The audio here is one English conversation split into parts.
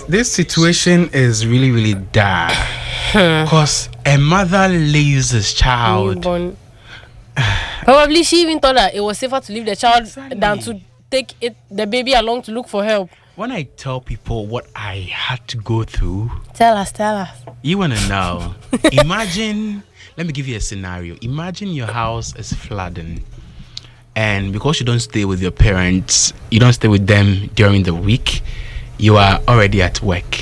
this situation is really, really dire. Because a mother leaves his child. Probably she even thought that it was safer to leave the child than to take the baby along to look for help. When I tell people what I had to go through, Tell us. you want to know. Imagine, let me give you a scenario. Imagine your house is flooding. And because you don't stay with your parents, you don't stay with them during the week, you are already at work.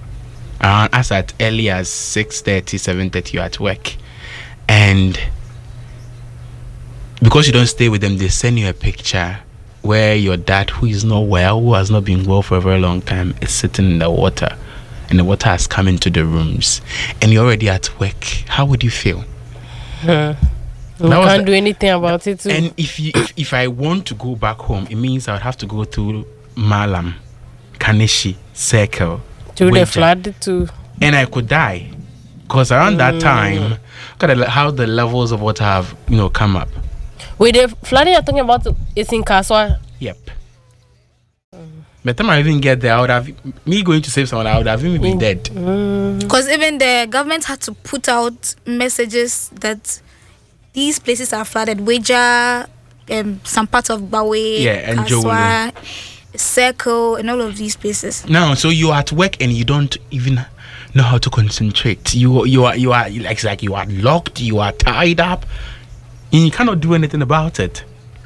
As at early as 6:30, 7:30, you're at work. And because you don't stay with them, they send you a picture where your dad, who is not well, who has not been well for a very long time, is sitting in the water. And the water has come into the rooms. And you're already at work. How would you feel? We can't do anything about it too. And if I want to go back home, it means I would have to go through Malam, Kaneshi, Circle. Through the flood too. And I could die. Because around that time, look at how the levels of water have, come up. With the flooding you're talking about, it's in Kaswa. Yep. By the time I even get there, I would have, me going to save someone, I would have even been dead. Because even the government had to put out messages that these places are flooded. Weja, some parts of Bawe, and Kaswa, Circle, and all of these places. Now, so you're at work and you don't even know how to concentrate. You are like you are locked, you are tied up, and you cannot do anything about it.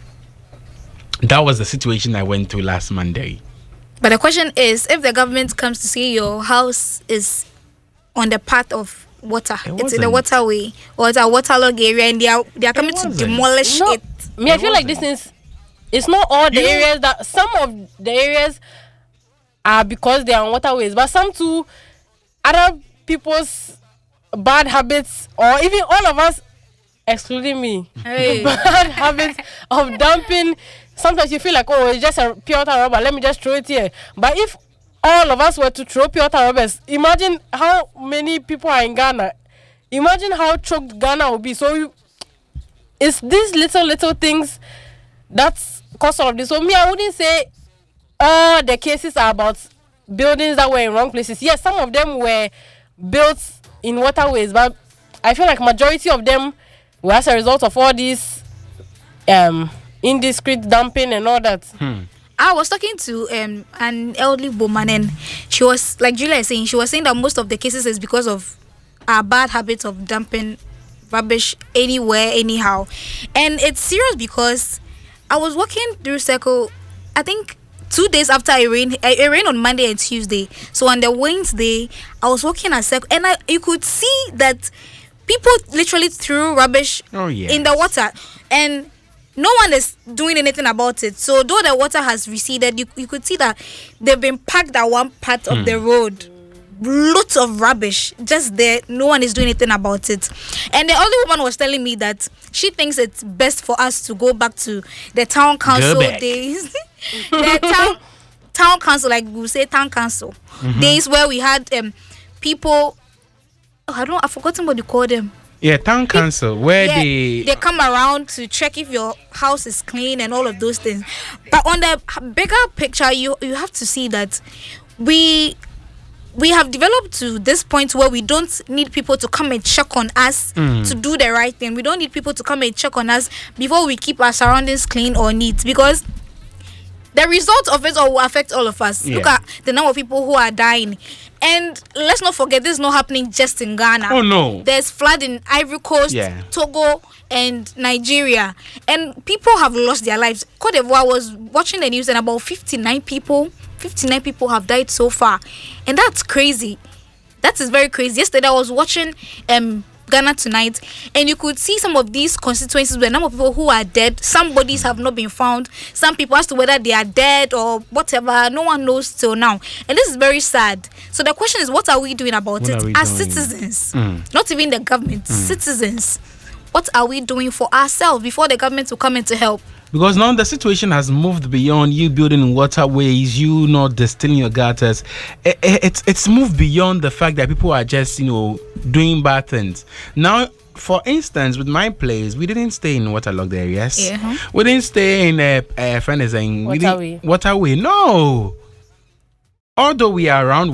That was the situation I went through last Monday. But the question is, if the government comes to say your house is on the path of water, it's in the waterway, or it's a waterlogged area, and they are coming to demolish it. I feel like this is, it's not all the areas that, some of the areas are because they are on waterways, but some too, other people's bad habits, or even all of us, excluding me, bad habits of dumping. Sometimes you feel like, oh, it's just a pure water rubber, let me just throw it here. But if all of us were to throw pure water rubbers, imagine how many people are in Ghana. Imagine how choked Ghana will be. So it's these little things that's cause all of this. So me, I wouldn't say all the cases are about buildings that were in wrong places. Yes, some of them were built in waterways, but I feel like majority of them were as a result of all these indiscreet dumping and all that. I was talking to an elderly woman, and she was, like Julia is saying, she was saying that most of the cases is because of our bad habits of dumping rubbish anywhere, anyhow. And it's serious because I was walking through Circle, I think 2 days after it rained on Monday and Tuesday. So on the Wednesday, I was walking at Circle, and you could see that people literally threw rubbish in the water. And no one is doing anything about it. So though the water has receded, you could see that they've been packed at one part of the road. Lots of rubbish just there. No one is doing anything about it. And the other woman was telling me that she thinks it's best for us to go back to the town council days. The town council, like we say, town council days where we had people. I've forgotten what you call them. Yeah, town council, where they come around to check if your house is clean and all of those things. But on the bigger picture, you have to see that we have developed to this point where we don't need people to come and check on us to do the right thing. We don't need people to come and check on us before we keep our surroundings clean or neat, because the result of it all will affect all of us. Look at the number of people who are dying. And let's not forget, this is not happening just in Ghana. Oh, no. There's flood in Ivory Coast, Togo, and Nigeria. And people have lost their lives. Cote d'Ivoire, was watching the news, and about 59 people have died so far. And that's crazy. That is very crazy. Yesterday, I was watching Ghana Tonight, and you could see some of these constituencies where a number of people who are dead, some bodies have not been found, some people as to whether they are dead or whatever, no one knows till now. And this is very sad. So the question is, what are we doing about it as citizens? Not even the government, citizens. What are we doing for ourselves before the government will come in to help? Because now the situation has moved beyond you building waterways, you not distilling your gutters. It's moved beyond the fact that people are just, doing bad things. Now, for instance, with my place, we didn't stay in waterlogged areas. Yeah. We didn't stay in a friend is saying waterway. Waterway. No. Although we are around